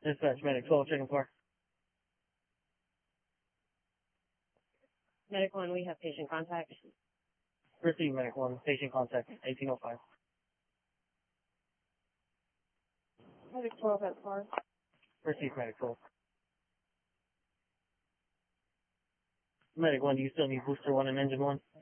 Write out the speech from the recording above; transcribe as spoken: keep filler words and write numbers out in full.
Dispatch, Medic twelve, checking for. Medic one, we have patient contact. Receive, Medic one, patient contact, eighteen oh five. Medic twelve at car. Receive, Medic twelve. Medic one, do you still need booster one and engine one?